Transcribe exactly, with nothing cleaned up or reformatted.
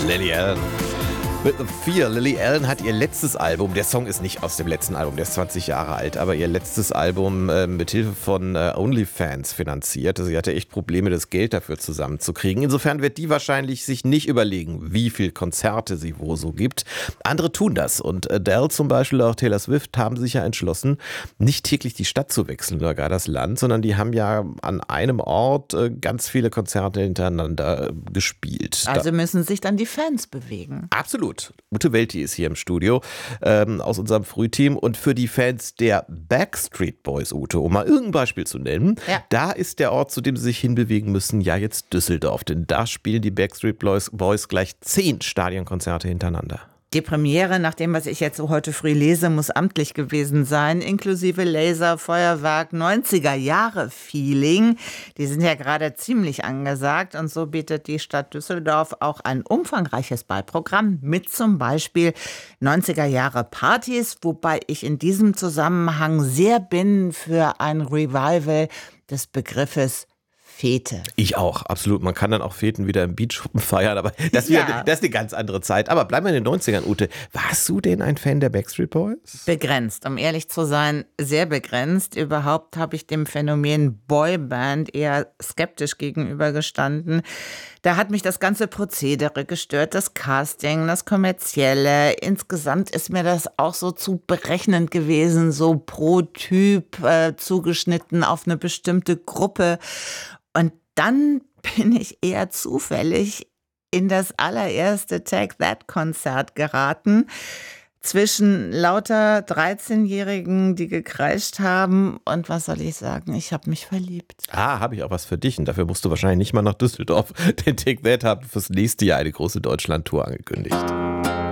Lily Allen. Mit vier. Lily Allen hat ihr letztes Album, der Song ist nicht aus dem letzten Album, der ist zwanzig Jahre alt, aber ihr letztes Album äh, mit Hilfe von äh, OnlyFans finanziert. Also sie hatte echt Probleme, das Geld dafür zusammenzukriegen. Insofern wird die wahrscheinlich sich nicht überlegen, wie viel Konzerte sie wo so gibt. Andere tun das und Adele zum Beispiel, auch Taylor Swift, haben sich ja entschlossen, nicht täglich die Stadt zu wechseln oder gar das Land, sondern die haben ja an einem Ort äh, ganz viele Konzerte hintereinander äh, gespielt. Also müssen sich dann die Fans bewegen. Absolut. Ute Welti ist hier im Studio ähm, aus unserem Frühteam und für die Fans der Backstreet Boys, Ute, um mal irgendein Beispiel zu nennen, ja. Da ist der Ort, zu dem sie sich hinbewegen müssen, ja jetzt Düsseldorf, denn da spielen die Backstreet Boys, Boys gleich zehn Stadionkonzerte hintereinander. Die Premiere, nach dem, was ich jetzt so heute früh lese, muss amtlich gewesen sein, inklusive Laser, Feuerwerk, neunziger-Jahre-Feeling. Die sind ja gerade ziemlich angesagt und so bietet die Stadt Düsseldorf auch ein umfangreiches Beiprogramm mit zum Beispiel neunziger-Jahre-Partys, wobei ich in diesem Zusammenhang sehr bin für ein Revival des Begriffes Fete. Ich auch, absolut. Man kann dann auch Feten wieder im Beachschuppen feiern, aber das, ja. wieder, das ist eine ganz andere Zeit. Aber bleiben wir in den neunzigern, Ute. Warst du denn ein Fan der Backstreet Boys? Begrenzt, um ehrlich zu sein, sehr begrenzt. Überhaupt habe ich dem Phänomen Boyband eher skeptisch gegenübergestanden. Da hat mich das ganze Prozedere gestört, das Casting, das Kommerzielle. Insgesamt ist mir das auch so zu berechnend gewesen, so pro Typ äh, zugeschnitten auf eine bestimmte Gruppe. Und dann bin ich eher zufällig in das allererste Take That-Konzert geraten. Zwischen lauter dreizehnjährigen, die gekreischt haben. Und was soll ich sagen? Ich habe mich verliebt. Ah, habe ich auch was für dich. Und dafür musst du wahrscheinlich nicht mal nach Düsseldorf. Denn Take That hat fürs nächste Jahr eine große Deutschland-Tour angekündigt.